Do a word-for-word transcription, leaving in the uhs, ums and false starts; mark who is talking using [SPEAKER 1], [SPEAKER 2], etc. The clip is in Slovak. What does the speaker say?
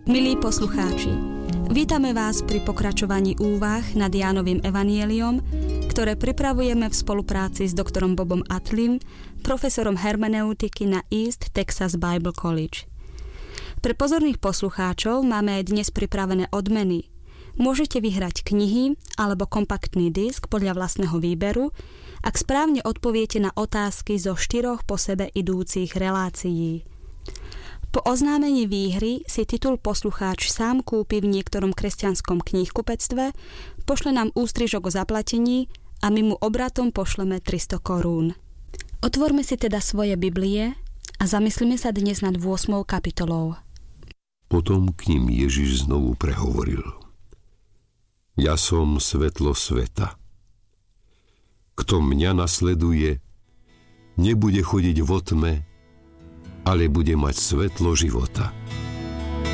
[SPEAKER 1] Milí poslucháči, vítame vás pri pokračovaní úvah nad Jánovým evanjeliom, ktoré pripravujeme v spolupráci s doktorom Bobom Atlim, profesorom hermeneutiky na East Texas Bible College. Pre pozorných poslucháčov máme aj dnes pripravené odmeny. Môžete vyhrať knihy alebo kompaktný disk podľa vlastného výberu, ak správne odpoviete na otázky zo štyroch po sebe idúcich relácií. Po oznámení výhry si titul poslucháč sám kúpi v niektorom kresťanskom knihkupectve, pošle nám ústrižok o zaplatení a my mu obratom pošleme tristo korún. Otvorme si teda svoje Biblie a zamyslíme sa dnes nad ôsmou kapitolou.
[SPEAKER 2] Potom k ním Ježiš znovu prehovoril. Ja som svetlo sveta. Kto mňa nasleduje, nebude chodiť vo tme, ale bude mať svetlo života.